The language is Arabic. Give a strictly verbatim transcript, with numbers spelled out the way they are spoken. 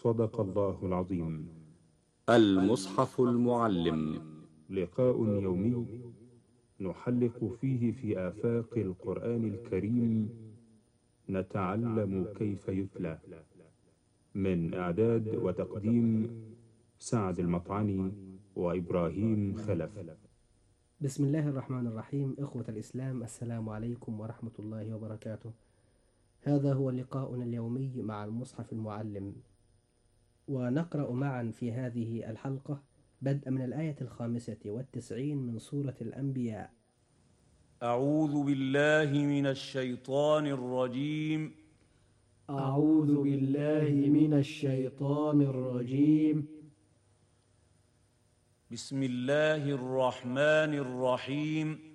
صدق الله العظيم. المصحف المعلم، لقاء يومي نحلق فيه في آفاق القرآن الكريم، نتعلم كيف يتلى. من إعداد وتقديم سعد المطعني وإبراهيم خلف. بسم الله الرحمن الرحيم. إخوة الإسلام، السلام عليكم ورحمة الله وبركاته. هذا هو لقاؤنا اليومي مع المصحف المعلم، ونقرأ معا في هذه الحلقة بدءا من الآية الخامسة والتسعين من سورة الأنبياء. أعوذ بالله من الشيطان الرجيم. أعوذ بالله من الشيطان الرجيم. بسم الله الرحمن الرحيم.